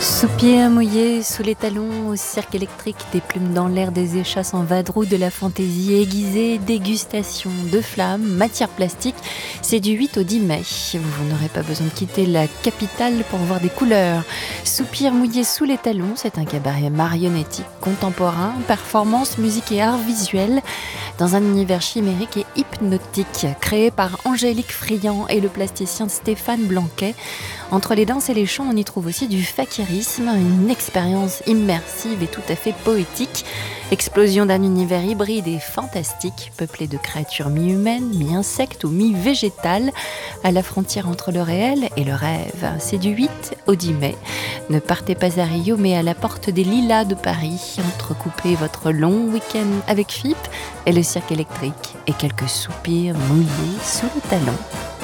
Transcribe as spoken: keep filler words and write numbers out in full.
Soupirs mouillés sous les talons au cirque électrique, des plumes dans l'air, des échasses en vadrouille, de la fantaisie aiguisée, dégustation de flammes, matière plastique. C'est du huit au dix mai. Vous n'aurez pas besoin de quitter la capitale pour voir des couleurs. Soupirs mouillés sous les talons, c'est un cabaret marionnettique contemporain, performance, musique et art visuel dans un univers chimérique et hypnotique, créé par Angélique Friand et le plasticien Stéphane Blanquet. Entre les danses et les chants, on y trouve aussi du fakirisme, une expérience immersive et tout à fait poétique. Explosion d'un univers hybride et fantastique, peuplé de créatures mi-humaines, mi-insectes ou mi-végétales, à la frontière entre le réel et le rêve. C'est du huit au dix mai. Ne partez pas à Rio, mais à la porte des Lilas de Paris. Entrecoupez votre long week-end avec F I P et le cirque électrique et quelques soupirs mouillés sous le talon.